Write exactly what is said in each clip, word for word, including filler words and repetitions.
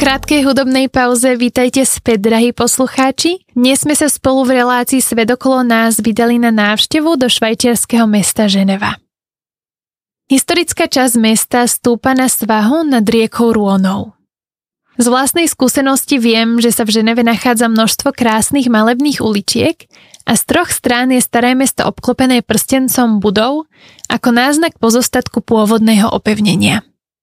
krátkej hudobnej pauze vítajte späť, drahí poslucháči. Dnes sme sa spolu v relácii Svet okolo nás vydali na návštevu do švajčiarskeho mesta Ženeva. Historická časť mesta stúpa na svahu nad riekou Rônou. Z vlastnej skúsenosti viem, že sa v Ženeve nachádza množstvo krásnych malebných uličiek a z troch strán je staré mesto obklopené prstencom budov ako náznak pozostatku pôvodného opevnenia.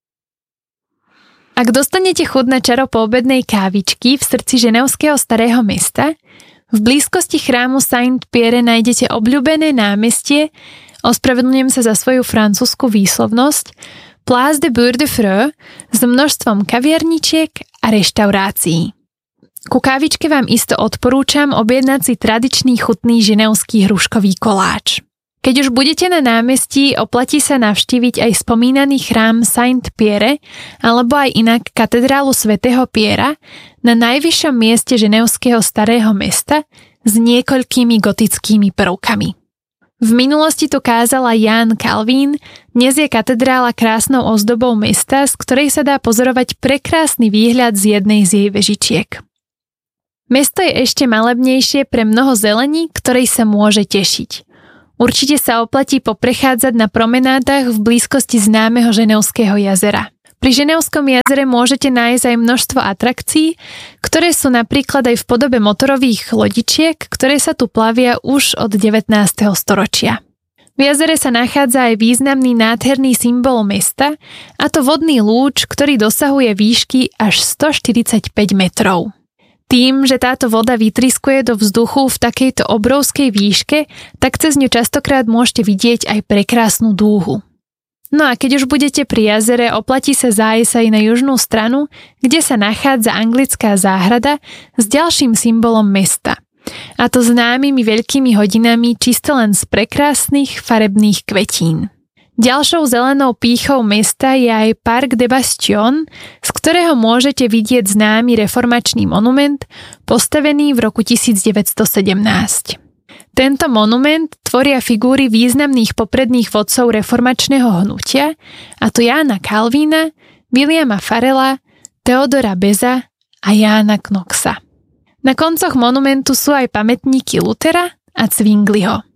Ak dostanete chuť na čaro poobednej kávičky v srdci ženevského starého mesta, v blízkosti chrámu Saint-Pierre nájdete obľúbené námestie, ospravedlňujem sa za svoju francúzsku výslovnosť, Place de Bourg de Freux s množstvom kaviarničiek a reštaurácií. Ku kávičke vám isto odporúčam objednať si tradičný chutný ženevský hruškový koláč. Keď už budete na námestí, oplatí sa navštíviť aj spomínaný chrám Saint-Pierre alebo aj inak katedrálu svätého Piera na najvyššom mieste ženevského starého mesta s niekoľkými gotickými prvkami. V minulosti tu kázala Ján Kalvín, dnes je katedrála krásnou ozdobou mesta, z ktorej sa dá pozorovať prekrásny výhľad z jednej z jej vežičiek. Mesto je ešte malebnejšie pre mnoho zelení, ktorej sa môže tešiť. Určite sa oplatí poprechádzať na promenádach v blízkosti známeho Ženevského jazera. Pri Ženevskom jazere môžete nájsť aj množstvo atrakcií, ktoré sú napríklad aj v podobe motorových lodičiek, ktoré sa tu plavia už od devätnásteho storočia. V jazere sa nachádza aj významný nádherný symbol mesta, a to vodný lúč, ktorý dosahuje výšky až stoštyridsaťpäť metrov. Tým, že táto voda vytriskuje do vzduchu v takejto obrovskej výške, tak cez ňu častokrát môžete vidieť aj prekrásnu dúhu. No a keď už budete pri jazere, oplatí sa zájsť aj na južnú stranu, kde sa nachádza anglická záhrada s ďalším symbolom mesta. A to známymi veľkými hodinami čisto len z prekrásnych farebných kvetín. Ďalšou zelenou pýchou mesta je aj Parc de Bastion, z ktorého môžete vidieť známy reformačný monument, postavený v roku devätnásťstosedemnásť. Tento monument tvoria figúry významných popredných vodcov reformačného hnutia, a to Jána Kalvína, Williama Farela, Theodora Beza a Jána Knoxa. Na koncoch monumentu sú aj pamätníky Luthera a Zwingliho.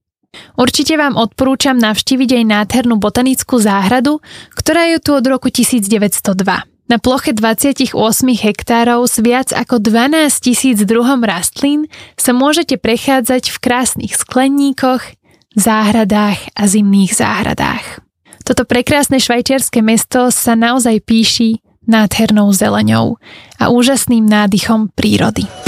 Určite vám odporúčam navštíviť aj nádhernú botanickú záhradu, ktorá je tu od roku devätnásťstodva. Na ploche dvadsaťosem hektárov s viac ako dvanásťtisíc druhom rastlín sa môžete prechádzať v krásnych skleníkoch, záhradách a zimných záhradách. Toto prekrásne švajčiarske mesto sa naozaj píši nádhernou zeleňou a úžasným nádychom prírody.